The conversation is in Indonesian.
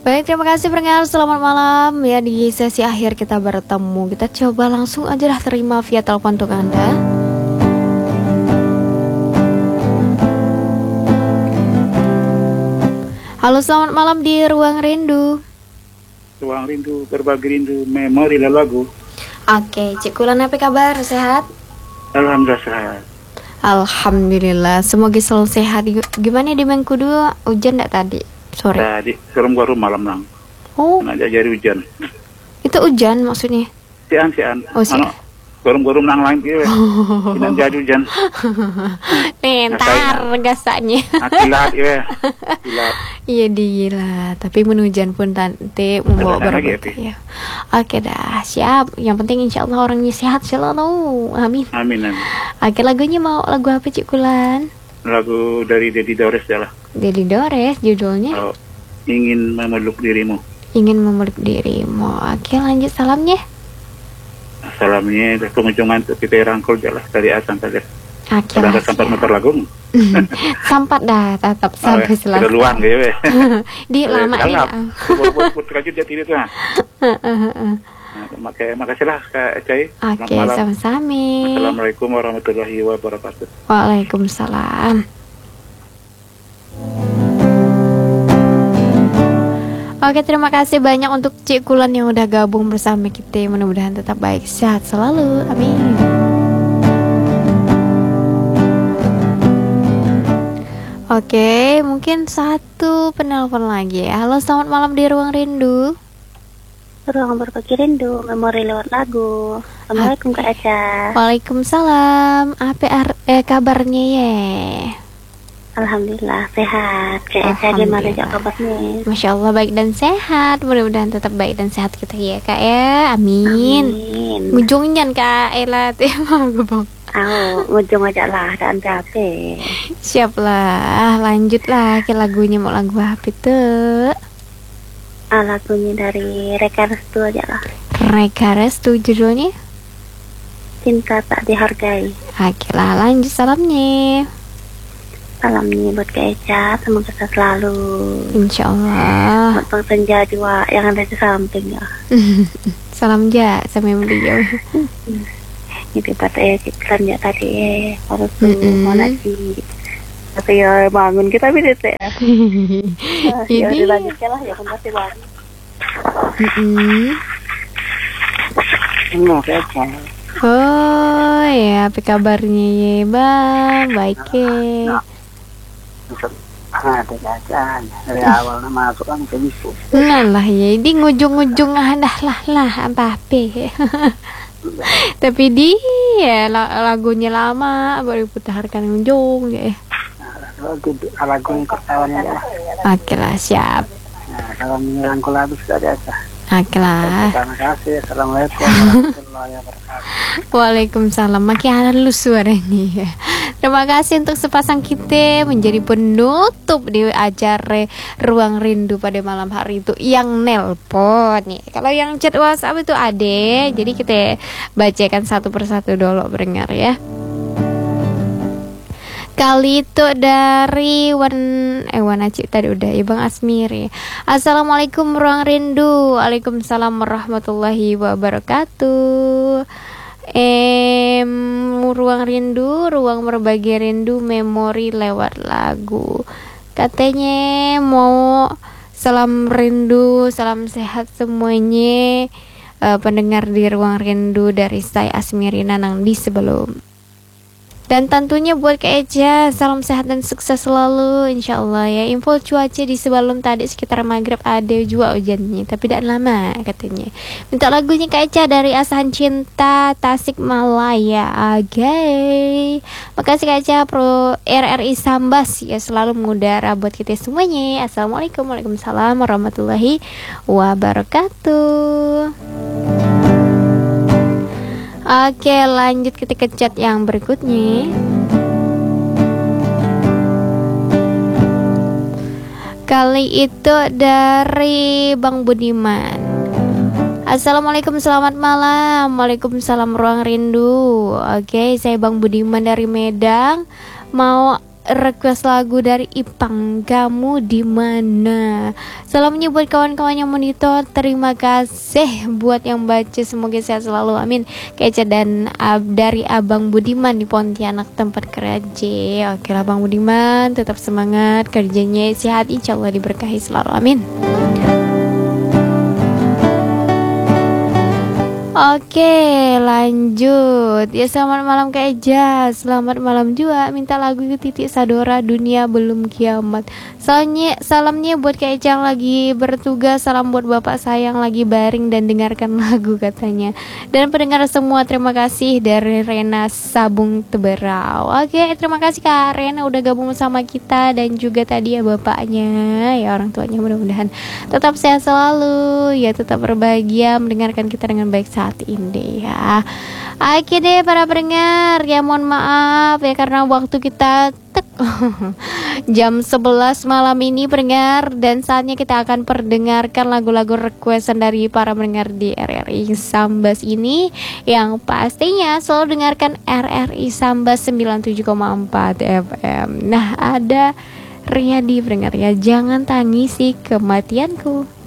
Baik, terima kasih pendengar. Selamat malam ya, di sesi akhir kita bertemu. Kita coba langsung aja lah terima via telepon untuk Anda. Halo, selamat malam di Ruang Rindu. Ruang Rindu, berbagi rindu, memori lagu. Oke, Cik Kulan, apa kabar? Sehat? Alhamdulillah sehat. Alhamdulillah, semoga selalu sehat. Gimana di Mengkudu? Hujan enggak tadi? Sore. Tadi serem gua rumah malam nang. Oh, Nak jari hujan. itu hujan maksudnya? Sian. Oh, sian. Gorom nang lain gitu. Tidak jadi hujan. Ntar gasaknya. Akilat ya. Kilat. Iya dila, tapi hujan pun nanti membawa berkah ya. Oke dah, siap. Yang penting insya Allah orangnya sehat selalu. Amin. Amin. Oke, lagunya mau lagu apa, Cik Kulan? Lagu dari Dedi Dores ya lah. Dedi Dores judulnya. Oh, ingin memeluk dirimu. Ingin memeluk dirimu. Oke, lanjut salamnya. Salamnya dari pengunjungan kita rangkul jalan dari A sampai Z. Oke. Udah sampai motor lagu. Sampat dah, tetap sampai selesai. Udah luang gitu ya. Di lama ya. Buat kajut dia tidak tuh. Makasih lah Kak Cai. Oke, sama-sama. Assalamualaikum warahmatullahi wabarakatuh. Waalaikumsalam. Oke, terima kasih banyak untuk Cik Kulan yang udah gabung bersama kita. Mudah-mudahan tetap baik, sehat selalu. Amin. Oke, mungkin satu penelpon lagi. Halo, selamat malam di Ruang Rindu. Ruang berbagi rindu, memori lewat lagu. Assalamualaikum Kak Eca. Waalaikumsalam. Apa kabarnya ya? Alhamdulillah sehat. Kak Eca gimana kabarnya? Masya Allah baik dan sehat. Mudah-mudahan tetap baik dan sehat kita ya Kak ya. Amin. Ujungnya Kak Ela tema gue bang. Ujung aja lah dan capek. Siap lah. Lanjutlah ke lagunya, mau lagu apa itu? Lagunya dari Reka Restu aja lah. Reka Restu judulnya? Cinta Tak Dihargai. Oke lah, lanjut salamnya. Salamnya buat Kak Eca, semoga sehat selalu. Insya Allah. Buat Bang Senja juga yang ada di samping ya. Salam ja sama beliau. Ini buat iklan ya tadi harus mau lagi. Tapi ya bangun kita beda teh. Ya dilanjutkan lah ya, kan masih bangun. Oh ya, apa kabarnya ya bang? Baik ya. Ada jajan dari awal masuk kan begitu. Nah lah ya, di ngujung-ngujung dah lah apa. Tapi dia lagunya lama baru putarkan ujung ya. Lagu yang ketahuannya lah. Oke lah, siap. Nah, kalau merangkul habis sudah biasa. Oke lah. Terima kasih. Assalamualaikum warahmatullahi wabarakatuh. Waalaikumsalam. Makin halus suaranya ya. Terima kasih untuk sepasang kita menjadi penutup di acara Ruang Rindu pada malam hari itu yang nelpon nih. Kalau yang chat WhatsApp itu ada, jadi kita bacakan satu persatu dulu pendengar ya. Kali itu dari Wana Cik tadi udah ya Bang Asmiri. Assalamualaikum Ruang Rindu. Waalaikumsalam warahmatullahi wabarakatuh. Ruang Rindu, ruang berbagi rindu, memori lewat lagu. Katanya mau salam rindu, salam sehat semuanya, pendengar di Ruang Rindu dari saya Asmiri Nanang di sebelum. Dan tentunya buat Kak Eja, salam sehat dan sukses selalu insyaallah ya. Info cuaca di sebelum tadi sekitar maghrib ada juga hujannya, tapi tidak lama katanya. Minta lagunya Kak Eja dari Asahan Cinta Tasikmalaya. Oke. Makasih Kak Eja, Pro RRI Sambas ya, selalu mengudara buat kita semuanya. Assalamualaikum warahmatullahi warahmatullahi wabarakatuh. Oke, lanjut kita ke chat yang berikutnya. Kali itu dari Bang Budiman. Assalamualaikum, selamat malam. Waalaikumsalam Ruang Rindu. Oke, saya Bang Budiman dari Medan. Mau request lagu dari Ipang, Kamu di Mana. Salamnya buat kawan-kawan yang monitor. Terima kasih buat yang baca, semoga sehat selalu, amin. Kece dan dari Abang Budiman di Pontianak tempat kerja. Oke lah Bang Budiman, tetap semangat kerjanya, sehat, insya Allah diberkahi selalu, amin. Oke, lanjut. Ya, selamat malam Kak Eja. Selamat malam juga. Minta lagu Titik Sadora, Dunia Belum Kiamat. Salamnya buat Kak Eja yang lagi bertugas. Salam buat bapak saya yang lagi baring dan dengarkan lagu katanya. Dan pendengar semua, terima kasih dari Rena Sabung Teberau. Oke, terima kasih Kak Rena udah gabung sama kita, dan juga tadi ya bapaknya, ya orang tuanya, mudah-mudahan tetap sehat selalu, ya tetap berbahagia mendengarkan kita dengan baik saat ini ya. Oke deh para pendengar, ya mohon maaf ya karena waktu kita jam 11 malam ini pendengar, dan saatnya kita akan perdengarkan lagu-lagu requestan dari para pendengar di RRI Sambas ini, yang pastinya selalu dengarkan RRI Sambas 97,4 FM. Nah, ada Riyadi pendengar ya, Jangan Tangisi Kematianku.